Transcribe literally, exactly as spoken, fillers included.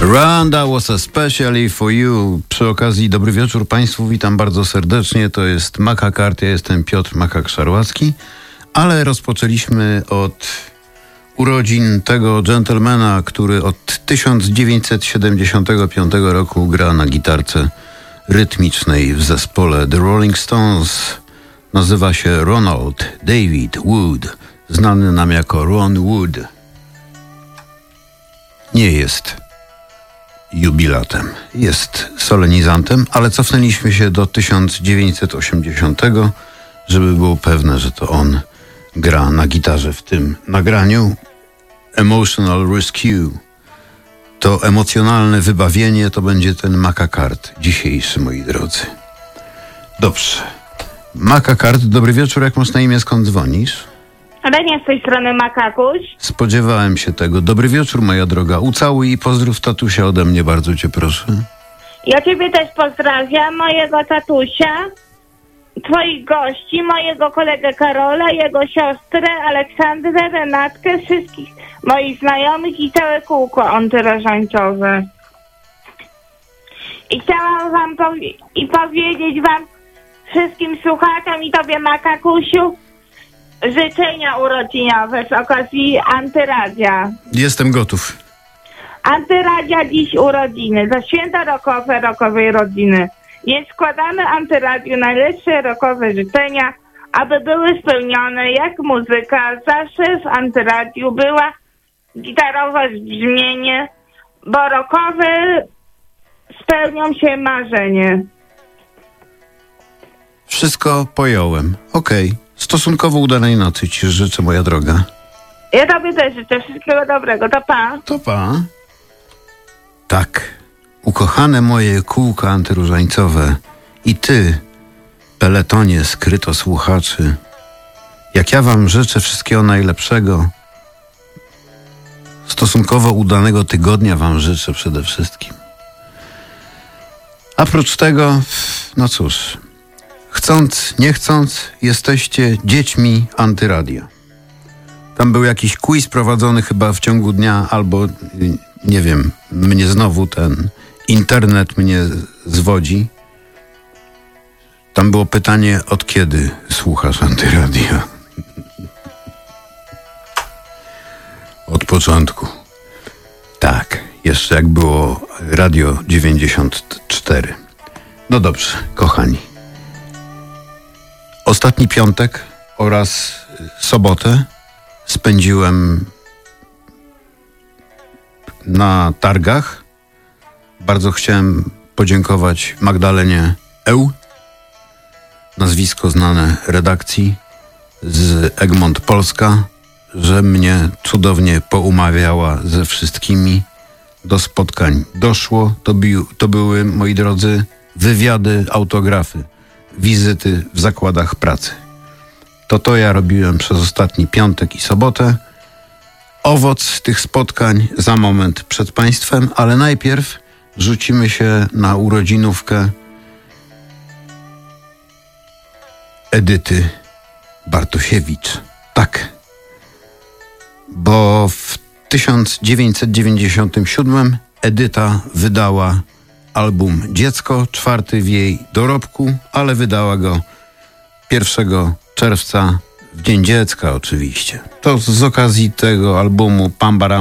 Rwanda was especially for you. Przy okazji dobry wieczór Państwu, witam bardzo serdecznie. To jest Makakart, ja jestem Piotr Makak-Szarłacki. Ale rozpoczęliśmy od urodzin tego dżentelmena, który od tysiąc dziewięćset siedemdziesiątego piątego roku gra na gitarce rytmicznej w zespole The Rolling Stones. Nazywa się Ronald David Wood, znany nam jako Ron Wood. Nie jest jubilatem, jest solenizantem, ale cofnęliśmy się do tysiąc dziewięćset osiemdziesiątego, żeby było pewne, że to on gra na gitarze w tym nagraniu. Emotional Rescue. To emocjonalne wybawienie, to będzie ten Makakart dzisiejszy, moi drodzy. Dobrze. Makakart, dobry wieczór, jak masz na imię, skąd dzwonisz? Renia z tej strony Makakuś. Spodziewałem się tego. Dobry wieczór, moja droga. Ucałuj i pozdrów tatusia ode mnie, bardzo cię proszę. Ja ciebie też pozdrawiam, mojego tatusia, twoich gości, mojego kolegę Karola, jego siostrę Aleksandrę, Renatkę, wszystkich moich znajomych i całe kółko antyrażańcowe. I chciałam wam powie- i powiedzieć wam wszystkim słuchaczom i tobie, Makakusiu, życzenia urodzinowe z okazji Antyradia. Jestem gotów. Antyradia dziś urodziny, za święta rokowe, rokowej rodziny. Więc składamy Antyradiu najlepsze rokowe życzenia, aby były spełnione jak muzyka. Zawsze w Antyradiu była gitarowe brzmienie, bo rokowe spełnią się marzenie. Wszystko pojąłem. Okej. Okay. Stosunkowo udanej nocy ci życzę, moja droga. Ja tobie też życzę wszystkiego dobrego. To pa. To pa. Tak. Ukochane moje kółko antyróżańcowe i ty, peletonie skryto słuchaczy, jak ja wam życzę wszystkiego najlepszego, stosunkowo udanego tygodnia wam życzę przede wszystkim. A prócz tego, no cóż, chcąc, nie chcąc, jesteście dziećmi Antyradia. Tam był jakiś quiz prowadzony chyba w ciągu dnia, albo nie wiem, mnie znowu ten internet mnie zwodzi. Tam było pytanie, od kiedy słuchasz Antyradia? Od początku. Tak, jeszcze jak było Radio dziewięćdziesiąt cztery. No dobrze, kochani. Ostatni piątek oraz sobotę spędziłem na targach. Bardzo chciałem podziękować Magdalenie Eł, nazwisko znane redakcji z Egmont Polska, że mnie cudownie poumawiała ze wszystkimi. Do spotkań doszło. To, bi- to były, moi drodzy, wywiady, autografy, wizyty w zakładach pracy. To to ja robiłem przez ostatni piątek i sobotę. Owoc tych spotkań za moment przed Państwem, ale najpierw rzucimy się na urodzinówkę Edyty Bartosiewicz. Tak. Bo w tysiąc dziewięćset dziewięćdziesiątym siódmym Edyta wydała album Dziecko, czwarty w jej dorobku, ale wydała go pierwszego czerwca, w Dzień Dziecka oczywiście. To z okazji tego albumu Pam Baram